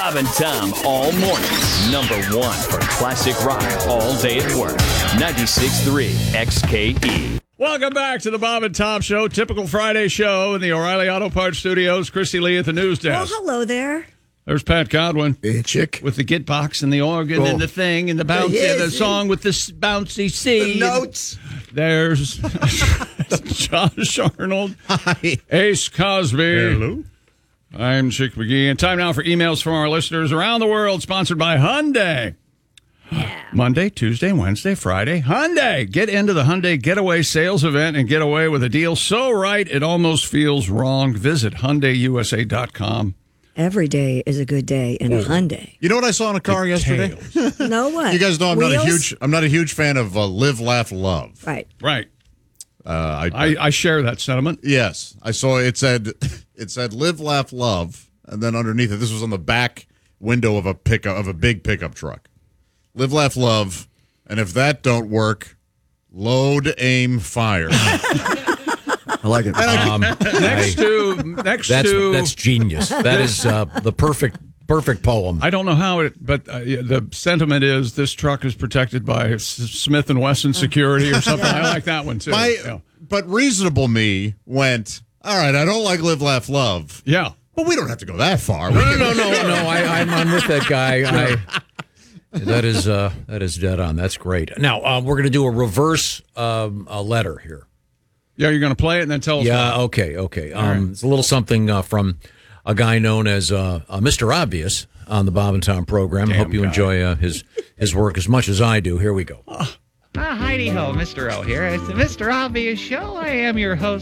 Bob and Tom all morning. Number one for classic rock all day at work. 96.3 XKE. Welcome back to the Bob and Tom Show. Typical Friday show in the O'Reilly Auto Parts Studios. Christy Lee at the news desk. Well, hello there. There's Pat Godwin. Hey, chick. With the git box and the organ and the thing and the bouncy, the song with the bouncy C. The notes. There's Josh Arnold. Hi. Ace Cosby. Hello. I'm Chick McGee. And time now for emails from our listeners around the world, sponsored by Hyundai. Yeah. Monday, Tuesday, Wednesday, Friday. Hyundai. Get into the Hyundai Getaway Sales Event and get away with a deal so right it almost feels wrong. Visit HyundaiUSA.com. Every day is a good day in a Hyundai. You know what I saw in a car yesterday? No what? You guys know Wheels? I'm not a huge fan of Live, Laugh, Love. Right. Right. I share that sentiment. Yes, I saw it said Live, Laugh, Love, and then underneath it, this was on the back window of a big pickup truck. Live, Laugh, Love, and if that don't work, load, aim, fire. I like it. That's genius. That is the perfect poem. I don't know how it, but the sentiment is this truck is protected by Smith & Wesson security or something. I like that one too. But reasonable me went, all right, I don't like Live, Laugh, Love. Yeah. But we don't have to go that far. No. I'm with that guy. That is dead on. That's great. Now we're going to do a reverse letter here. Yeah, you're going to play it and then tell us. Yeah, okay. It's a little something from a guy known as Mr. Obvious on the Bob and Tom program. Hope you enjoy his work as much as I do. Here we go. Heidi ho, Mr. O here. It's the Mr. Obvious Show. I am your host.